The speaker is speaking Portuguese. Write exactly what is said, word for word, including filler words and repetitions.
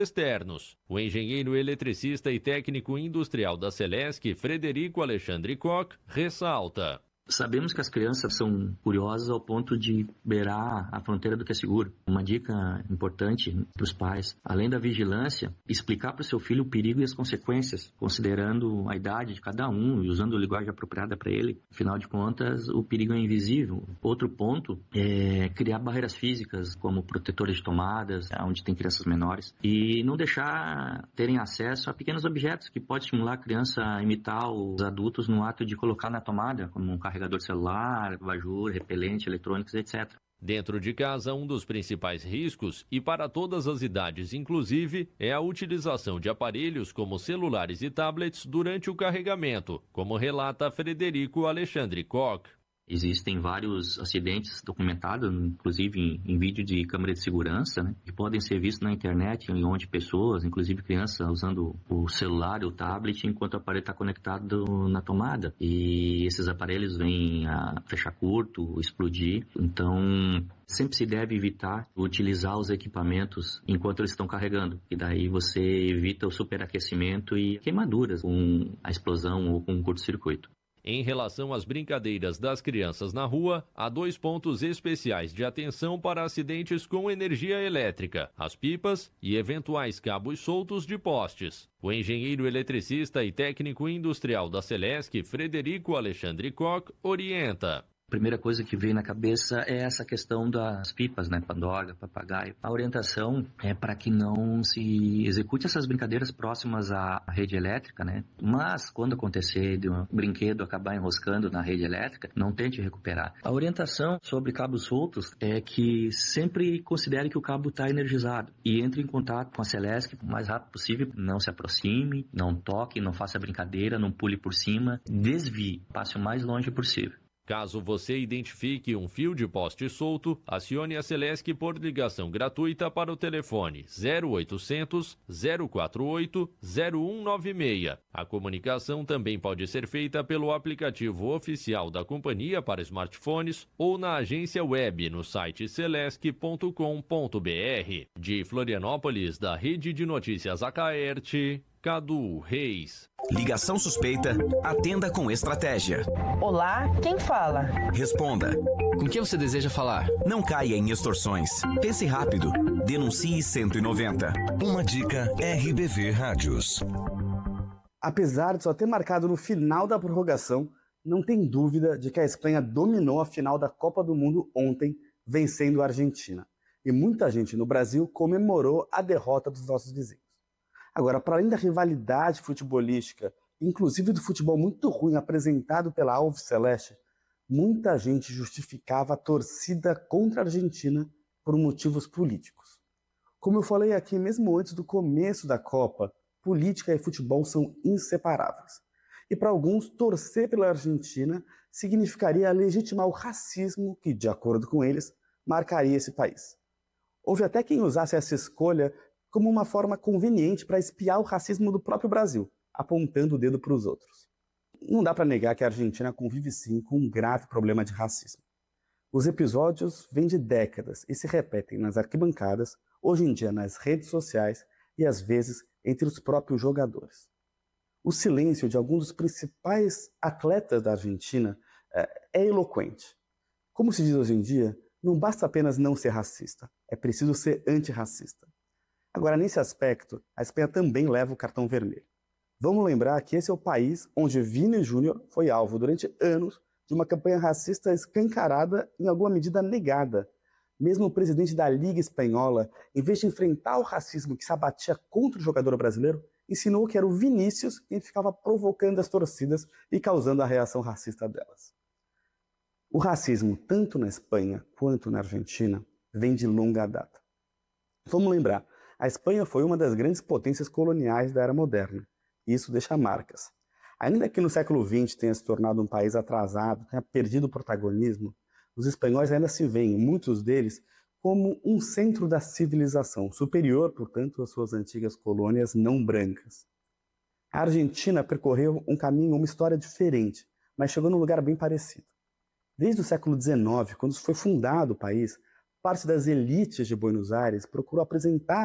externos. O engenheiro eletricista e técnico industrial da Celesc, Frederico Alexandre Koch, ressalta. Sabemos que as crianças são curiosas ao ponto de beirar a fronteira do que é seguro. Uma dica importante para os pais, além da vigilância, explicar para o seu filho o perigo e as consequências, considerando a idade de cada um e usando a linguagem apropriada para ele. Afinal de contas, o perigo é invisível. Outro ponto é criar barreiras físicas, como protetores de tomadas, onde tem crianças menores, e não deixar terem acesso a pequenos objetos que podem estimular a criança a imitar os adultos no ato de colocar na tomada, como um carregador de celular, abajur, repelente, eletrônicos, etcétera. Dentro de casa, um dos principais riscos, e para todas as idades inclusive, é a utilização de aparelhos como celulares e tablets durante o carregamento, como relata Frederico Alexandre Koch. Existem vários acidentes documentados, inclusive em, em vídeo de câmera de segurança, né, que podem ser vistos na internet, onde pessoas, inclusive crianças, usando o celular e o tablet enquanto o aparelho está conectado na tomada. E esses aparelhos vêm a fechar curto, explodir. Então, sempre se deve evitar utilizar os equipamentos enquanto eles estão carregando. E daí você evita o superaquecimento e queimaduras com a explosão ou com um curto-circuito. Em relação às brincadeiras das crianças na rua, há dois pontos especiais de atenção para acidentes com energia elétrica, as pipas e eventuais cabos soltos de postes. O engenheiro eletricista e técnico industrial da Celesc, Frederico Alexandre Koch, orienta. A primeira coisa que vem na cabeça é essa questão das pipas, né, pandorga, papagaio. A orientação é para que não se execute essas brincadeiras próximas à rede elétrica, né? Mas quando acontecer de um brinquedo acabar enroscando na rede elétrica, não tente recuperar. A orientação sobre cabos soltos é que sempre considere que o cabo está energizado e entre em contato com a Celesc o mais rápido possível. Não se aproxime, não toque, não faça brincadeira, não pule por cima, desvie, passe o mais longe possível. Caso você identifique um fio de poste solto, acione a Celesc por ligação gratuita para o telefone zero oitocentos, zero quatro oito, zero um nove seis. A comunicação também pode ser feita pelo aplicativo oficial da companhia para smartphones ou na agência web no site celesc ponto com ponto br. De Florianópolis, da Rede de Notícias Acaerte, Cadu Reis. Ligação suspeita, atenda com estratégia. Olá, quem fala? Responda. Com quem você deseja falar? Não caia em extorsões. Pense rápido. Denuncie cento e noventa. Uma dica R B V Rádios. Apesar de só ter marcado no final da prorrogação, não tem dúvida de que a Espanha dominou a final da Copa do Mundo ontem, vencendo a Argentina. E muita gente no Brasil comemorou a derrota dos nossos vizinhos. Agora, para além da rivalidade futebolística, inclusive do futebol muito ruim apresentado pela Alves Celeste, muita gente justificava a torcida contra a Argentina por motivos políticos. Como eu falei aqui mesmo antes do começo da Copa, política e futebol são inseparáveis. E para alguns, torcer pela Argentina significaria legitimar o racismo que, de acordo com eles, marcaria esse país. Houve até quem usasse essa escolha como uma forma conveniente para espiar o racismo do próprio Brasil, apontando o dedo para os outros. Não dá para negar que a Argentina convive sim com um grave problema de racismo. Os episódios vêm de décadas e se repetem nas arquibancadas, hoje em dia nas redes sociais e às vezes entre os próprios jogadores. O silêncio de alguns dos principais atletas da Argentina é, é eloquente. Como se diz hoje em dia, não basta apenas não ser racista, é preciso ser antirracista. Agora, nesse aspecto, a Espanha também leva o cartão vermelho. Vamos lembrar que esse é o país onde Vini Júnior foi alvo durante anos de uma campanha racista escancarada, em alguma medida negada. Mesmo o presidente da Liga Espanhola, em vez de enfrentar o racismo que se abatia contra o jogador brasileiro, ensinou que era o Vinícius quem ficava provocando as torcidas e causando a reação racista delas. O racismo, tanto na Espanha quanto na Argentina, vem de longa data. Vamos lembrar, a Espanha foi uma das grandes potências coloniais da era moderna, e isso deixa marcas. Ainda que no século vinte tenha se tornado um país atrasado, tenha perdido o protagonismo, os espanhóis ainda se veem, muitos deles, como um centro da civilização, superior, portanto, às suas antigas colônias não brancas. A Argentina percorreu um caminho, uma história diferente, mas chegou num lugar bem parecido. Desde o século dezenove, quando foi fundado o país, parte das elites de Buenos Aires procurou apresentar